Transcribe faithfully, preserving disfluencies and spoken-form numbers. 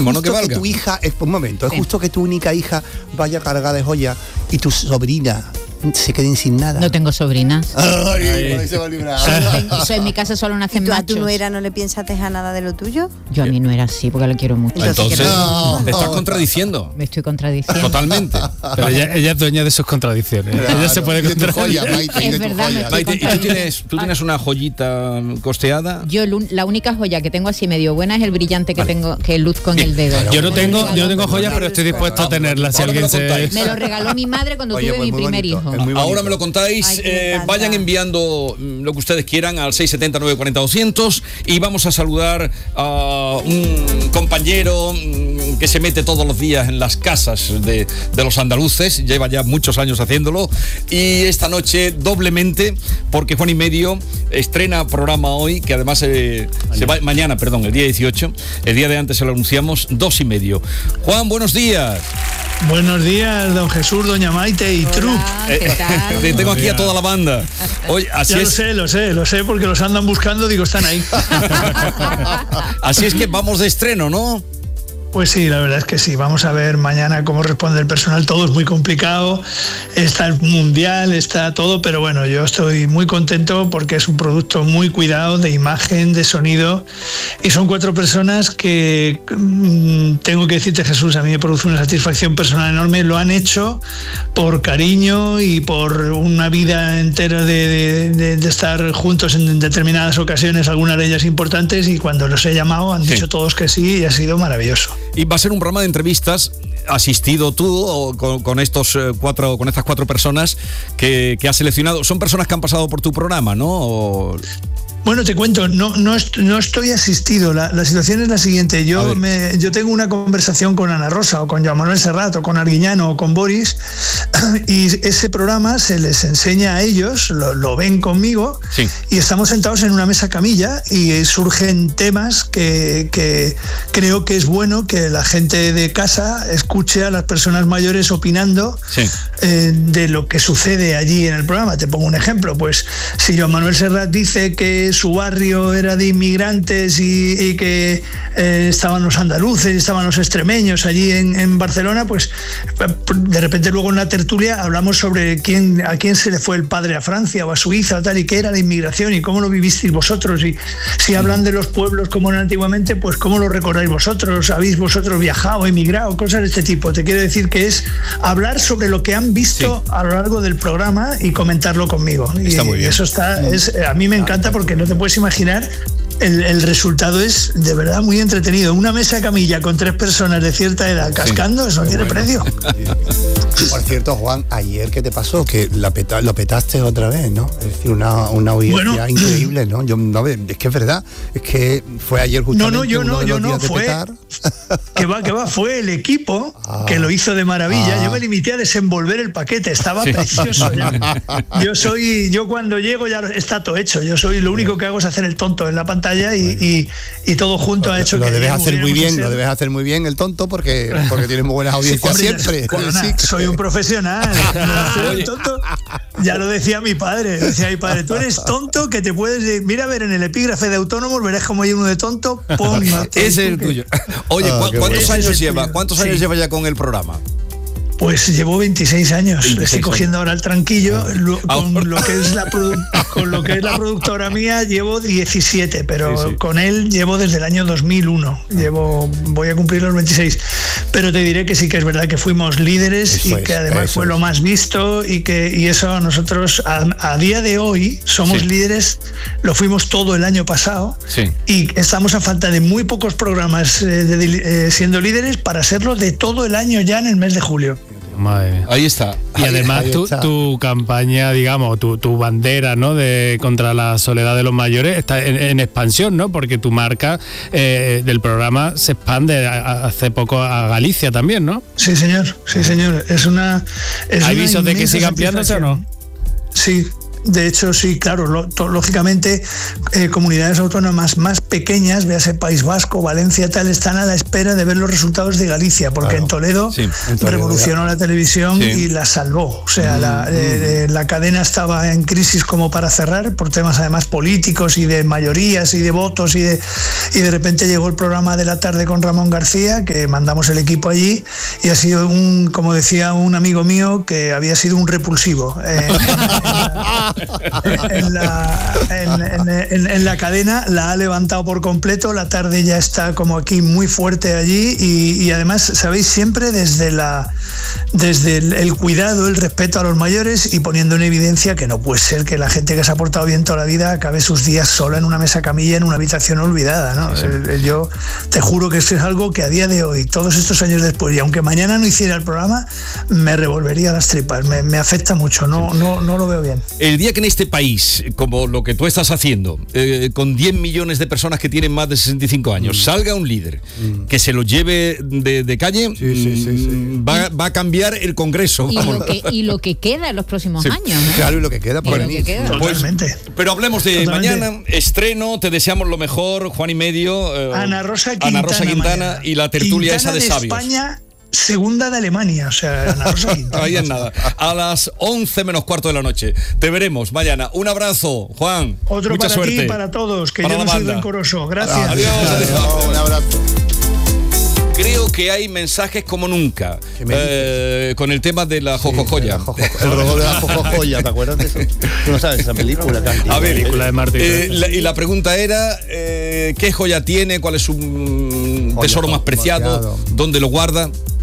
mismo, ¿no? Que justo valga. que tu hija, es un momento, es Sí. justo que tu única hija vaya cargada de joyas y tu sobrina se queden sin nada. No tengo sobrinas. Ay, ay. Se va a librar. Solo tengo- so- en mi casa solo ¿Y nacen tú a machos. tu nuera no le piensas dejar nada de lo tuyo? Yo a mi nuera sí, porque la quiero mucho. Entonces, No. te estás contradiciendo. Me estoy contradiciendo. Totalmente. Pero ella, ella es dueña de sus contradicciones. Claro, ella se puede y de tu contradecir. joya, Maite, y Es de tu verdad, me joya. estoy Maite, ¿y tú contradiciendo. tienes, tú tienes una joyita costeada? Yo el un- la única joya que tengo así medio buena es el brillante que tengo, que luzco en el dedo. Yo no Me lo tengo, regaló- yo no tengo joyas, pero estoy dispuesto a tenerlas si Ahora me alguien lo se... contáis. Me lo regaló mi madre cuando Oye, tuve pues mi muy primer bonito, hijo. es muy bonito. Ahora me lo contáis, Ay, que me eh, encanta. vayan enviando mm, lo que ustedes quieran al seis setenta, nueve cuarenta, doscientos y vamos a saludar a un compañero mm, que se mete todos los días en las casas de, de los andaluces, lleva ya muchos años haciéndolo y esta noche doblemente porque Juan y Medio estrena programa hoy, que además eh, se va mañana, perdón, el día dieciocho, el día de antes se lo anunciamos, dos y medio. Juan, buenos días. Buenos días, don Jesús, doña Maite y Tru. Hola, ¿qué tal? Te tengo aquí a toda la banda. Oye, así Ya lo es. sé, lo sé, lo sé porque los andan buscando, digo, están ahí. Así es que vamos de estreno, ¿no? Pues sí, la verdad es que sí. Vamos a ver mañana cómo responde el personal. Todo es muy complicado. Está el mundial, está todo, pero bueno, yo estoy muy contento porque es un producto muy cuidado de imagen, de sonido. Y son cuatro personas que, mm, tengo que decirte, Jesús, a mí me produce una satisfacción personal enorme. Lo han hecho por cariño y por una vida entera de, de- de- de estar juntos en determinadas ocasiones, algunas de ellas importantes, y cuando los he llamado han Sí. dicho todos que sí y ha sido maravilloso. Y va a ser un programa de entrevistas asistido tú o con, con estos eh, cuatro, con estas cuatro personas que, que has seleccionado. Son personas que han pasado por tu programa, ¿no? O- Bueno, te cuento, no, no, est- no estoy asistido. La, la situación es la siguiente. A Yo, ver. me, yo tengo una conversación con Ana Rosa o con Joan Manuel Serrat o con Arguiñano o con Boris y ese programa se les enseña a ellos, lo, lo ven conmigo Sí. y estamos sentados en una mesa camilla y surgen temas que, que creo que es bueno que la gente de casa escuche a las personas mayores opinando Sí. eh, de lo que sucede allí en el programa. Te pongo un ejemplo, pues si Joan Manuel Serrat dice que su barrio era de inmigrantes y, y que eh, estaban los andaluces, estaban los extremeños allí en, en Barcelona, pues de repente luego en la tertulia hablamos sobre quién, a quién se le fue el padre a Francia o a Suiza o tal, y qué era la inmigración y cómo lo vivisteis vosotros, y si hablan de los pueblos como eran antiguamente, pues cómo lo recordáis vosotros, habéis vosotros viajado, emigrado, cosas de este tipo. Te quiero decir que es hablar sobre lo que han visto Sí. a lo largo del programa y comentarlo conmigo. Está y muy bien. eso está, es, a mí me encanta porque no te puedes imaginar. El, el resultado es de verdad muy entretenido. Una mesa camilla con tres personas de cierta edad cascando, eso no tiene precio. Por cierto, Juan, ayer, ¿qué te pasó? Que la peta- lo petaste otra vez, ¿no? Es decir, una, una audiencia Bueno. increíble, ¿no? Yo, no, es que es verdad, es que fue ayer No, justamente no, yo uno no, de yo los no, días de fue petar. que va, que va, fue el equipo Ah. que lo hizo de maravilla. Ah. Yo me limité a desenvolver el paquete, estaba Sí. precioso ya. Yo soy, yo cuando llego ya está todo hecho. Yo soy, lo único que hago es hacer el tonto en la pantalla y, y, y todo junto ha hecho Lo que debes hacer muy pudiéramos bien, ser- lo debes hacer muy bien el tonto porque, porque tienes muy buenas audiencias Hombre, ya- siempre. perdona, Sí. soy un profesional. Soy un tonto. Ya lo decía mi padre. Decía mi padre, tú eres tonto que te puedes. Mira, a ver, en el epígrafe de autónomos verás como hay uno de tonto. Pon, Ese es el tuyo. Oye, Ah, ¿cu- qué ¿cuántos bueno. Ese años es el lleva? tuyo. ¿Cuántos Sí. años lleva ya con el programa? Pues llevo veintiséis años. Le veintiséis estoy cogiendo ahora el tranquillo. Lo- con, Ahora. lo que es la produ- con lo que es la productora mía llevo diecisiete, pero Sí, sí. con él llevo desde el año dos mil uno. Llevo, voy a cumplir los veintiséis. Pero te diré que sí que es verdad que fuimos líderes Eso y es, que además eso fue es. lo más visto y que y eso a nosotros a, a día de hoy somos Sí. líderes. Lo fuimos todo el año pasado. Sí. Y estamos a falta de muy pocos programas eh, de- eh, siendo líderes para serlo de todo el año ya en el mes de julio. Madre mía. Ahí está. Y además ahí tu, está. tu campaña, digamos, tu, tu bandera, ¿no? De contra la soledad de los mayores está en, en expansión, ¿no? Porque tu marca eh, del programa se expande a- a- hace poco a Galicia también, ¿no? Sí, señor, sí, señor. Es una. Es ¿Hay una visos de que inmensa siga ampliándose o no? satisfacción. Sí, de hecho, sí, claro, lo, to, lógicamente, eh, comunidades autónomas más pequeñas, véase País Vasco, Valencia, tal, están a la espera de ver los resultados de Galicia, porque claro. en, Toledo sí, en Toledo revolucionó ya. la televisión sí. y la salvó. O sea, mm, la, eh, mm. la cadena estaba en crisis como para cerrar, por temas además políticos y de mayorías y de votos, y de, y de repente llegó el programa de la tarde con Ramón García, que mandamos el equipo allí, y ha sido un, como decía un amigo mío, que había sido un repulsivo. Eh, en, la, en, en, en, en la cadena la ha levantado por completo, la tarde ya está como aquí muy fuerte allí, y, y además, sabéis, siempre desde, la, desde el, el cuidado, el respeto a los mayores, y poniendo en evidencia que no puede ser que la gente que se ha portado bien toda la vida acabe sus días sola en una mesa camilla en una habitación olvidada, ¿no? Sí, sí. Yo te juro que esto es algo que a día de hoy, todos estos años después, y aunque mañana no hiciera el programa, me revolvería las tripas, me, me afecta mucho, no, no, no lo veo bien. El día que en este país, como lo que tú estás haciendo, eh, con diez millones de personas que tienen más de sesenta y cinco años, mm. salga un líder mm. que se lo lleve de, de calle, sí, sí, sí, sí. Va, va a cambiar el Congreso. Y lo que, y lo que queda en los próximos sí. años, ¿no? Claro, y lo que queda por venir. Pues, pero hablemos de Totalmente. mañana, estreno, te deseamos lo mejor, Juan y medio, eh, Ana Rosa Quintana, Ana Rosa Quintana y la tertulia Quintana esa de, de sabios. España, segunda de Alemania, o sea, Ana Rosa Quintana. Ahí es nada. A las once menos cuarto de la noche. Te veremos mañana. Un abrazo, Juan. Otro Mucha para suerte. ti y para todos, que para yo no soy rencoroso. Gracias. Adiós. Adiós. Un abrazo. Creo que hay mensajes como nunca eh, con el tema de la Jojojoya. Sí, el robot de la Jojojoya, ¿te acuerdas de eso? Tú no sabes esa película. A ver, película de Martín. Eh, la, y la pregunta era, eh, ¿qué joya tiene? ¿Cuál es su tesoro más preciado? ¿Dónde lo guarda?